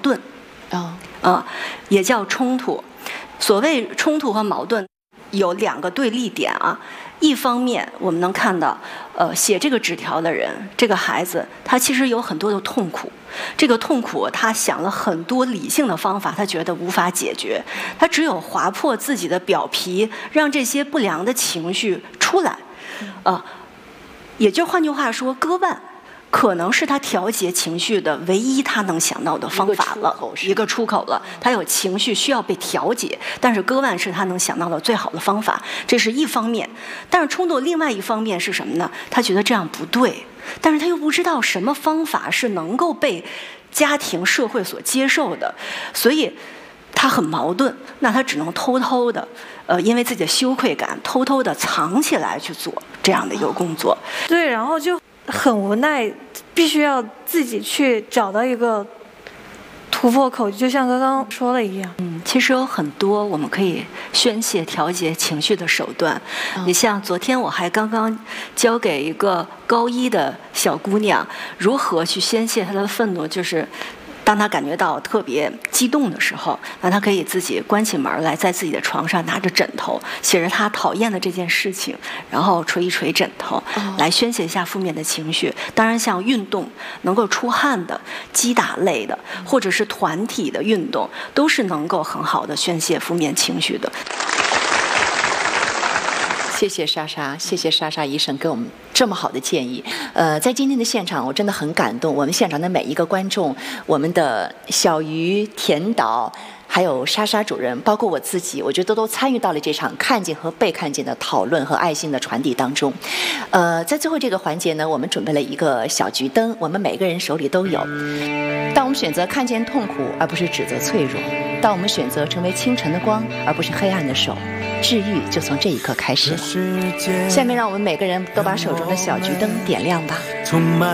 盾，也叫冲突。所谓冲突和矛盾，有2个对立点啊。一方面，我们能看到，写这个纸条的人，这个孩子，他其实有很多的痛苦。这个痛苦，他想了很多理性的方法，他觉得无法解决。他只有划破自己的表皮，让这些不良的情绪出来。也就换句话说，割腕可能是他调节情绪的唯一他能想到的方法了，一个出口了。他有情绪需要被调节，但是割腕是他能想到的最好的方法，这是一方面。但是冲突另外一方面是什么呢？他觉得这样不对，但是他又不知道什么方法是能够被家庭社会所接受的，所以他很矛盾。那他只能偷偷的因为自己的羞愧感偷偷的藏起来去做这样的一个工作。 对，然后就很无奈，必须要自己去找到一个突破口，就像刚刚说的一样。 其实有很多我们可以宣泄调节情绪的手段。你像昨天我还刚刚教给一个高1的小姑娘如何去宣泄她的愤怒，就是当他感觉到特别激动的时候，那他可以自己关起门来，在自己的床上拿着枕头，写着他讨厌的这件事情，然后捶一捶枕头，来宣泄一下负面的情绪。当然，像运动能够出汗的、击打类的，或者是团体的运动，都是能够很好的宣泄负面情绪的。 谢谢莎莎，谢谢莎莎医生给我们这么好的建议。在今天的现场，我真的很感动。我们现场的每一个观众，我们的小鱼、田导，还有莎莎主任，包括我自己，我觉得都参与到了这场看见和被看见的讨论和爱心的传递当中。在最后这个环节呢，我们准备了一个小桔灯，我们每个人手里都有。当我们选择看见痛苦，而不是指责脆弱；当我们选择成为清晨的光，而不是黑暗的手，治愈就从这一刻开始了。下面让我们每个人都把手中的小桔灯点亮吧。充满